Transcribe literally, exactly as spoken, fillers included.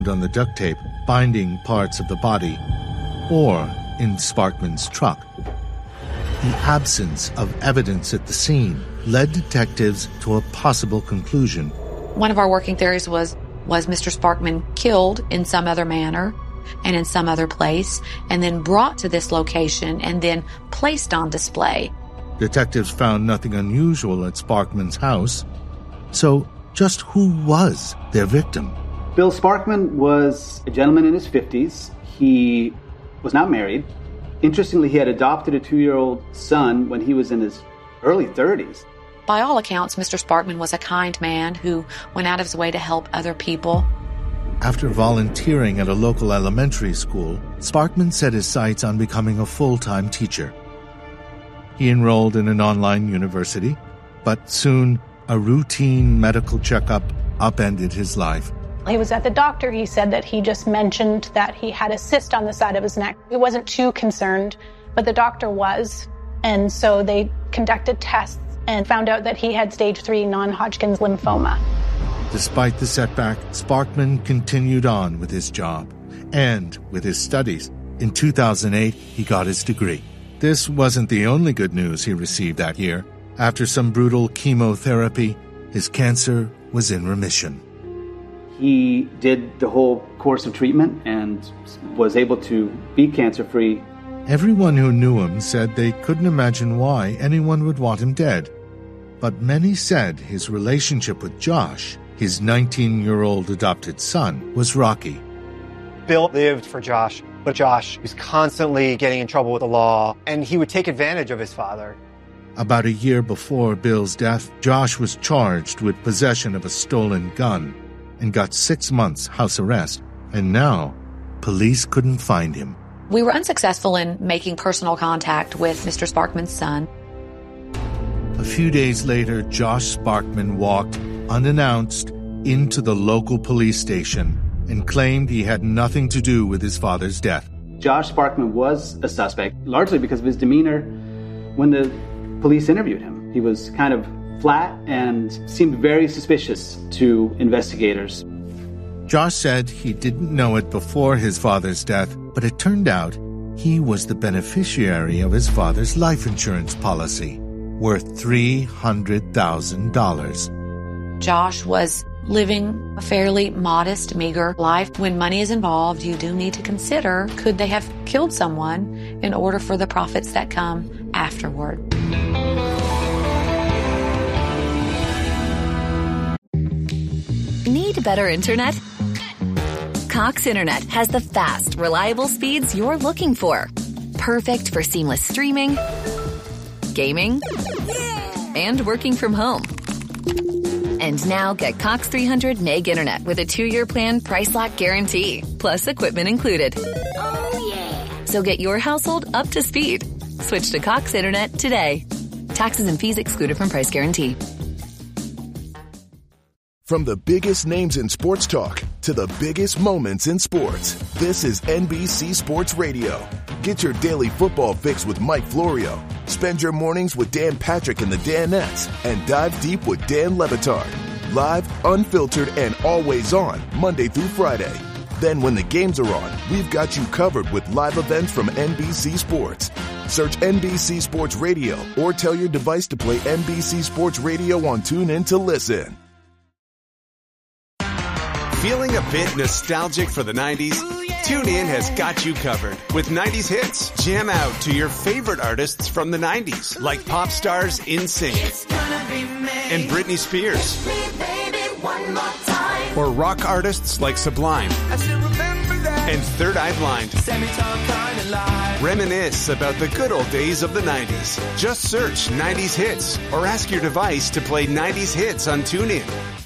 on the duct tape binding parts of the body, or in Sparkman's truck. The absence of evidence at the scene led detectives to a possible conclusion. One of our working theories was, was Mister Sparkman killed in some other manner and in some other place, and then brought to this location and then placed on display? Detectives found nothing unusual at Sparkman's house. So, just who was their victim? Bill Sparkman was a gentleman in his fifties. He was not married. Interestingly, he had adopted a two-year-old son when he was in his early thirties. By all accounts, Mister Sparkman was a kind man who went out of his way to help other people. After volunteering at a local elementary school, Sparkman set his sights on becoming a full-time teacher. He enrolled in an online university, but soon a routine medical checkup upended his life. He was at the doctor. He said that he just mentioned that he had a cyst on the side of his neck. He wasn't too concerned, but the doctor was. And so they conducted tests and found out that he had stage three non-Hodgkin's lymphoma. Despite the setback, Sparkman continued on with his job and with his studies. In two thousand eight, he got his degree. This wasn't the only good news he received that year. After some brutal chemotherapy, his cancer was in remission. He did the whole course of treatment and was able to be cancer-free. Everyone who knew him said they couldn't imagine why anyone would want him dead. But many said his relationship with Josh, his nineteen-year-old adopted son, was rocky. Bill lived for Josh, but Josh was constantly getting in trouble with the law, and he would take advantage of his father. About a year before Bill's death, Josh was charged with possession of a stolen gun and got six months house arrest. And now, police couldn't find him. We were unsuccessful in making personal contact with Mister Sparkman's son. A few days later, Josh Sparkman walked, unannounced, into the local police station and claimed he had nothing to do with his father's death. Josh Sparkman was a suspect, largely because of his demeanor when the police interviewed him. He was kind of flat and seemed very suspicious to investigators. Josh said he didn't know it before his father's death, but it turned out he was the beneficiary of his father's life insurance policy, worth three hundred thousand dollars. Josh was living a fairly modest, meager life. When money is involved, you do need to consider, could they have killed someone in order for the profits that come afterward? Need better internet? Cox Internet has the fast, reliable speeds you're looking for. Perfect for seamless streaming, gaming, and working from home. And now get Cox three hundred meg internet with a two-year plan price lock guarantee, plus equipment included. Oh, yeah. So get your household up to speed. Switch to Cox Internet today. Taxes and fees excluded from price guarantee. From the biggest names in sports talk to the biggest moments in sports, this is N B C Sports Radio. Get your daily football fix with Mike Florio. Spend your mornings with Dan Patrick and the Danettes, and dive deep with Dan Le Batard. Live, unfiltered, and always on, Monday through Friday. Then when the games are on, we've got you covered with live events from N B C Sports. Search N B C Sports Radio or tell your device to play N B C Sports Radio on TuneIn to listen. Feeling a bit nostalgic for the nineties? TuneIn has got you covered with nineties hits. Jam out to your favorite artists from the nineties, like pop stars NSYNC and Britney Spears, or rock artists like Sublime and Third Eye Blind. Reminisce about the good old days of the nineties. Just search nineties hits or ask your device to play nineties hits on TuneIn.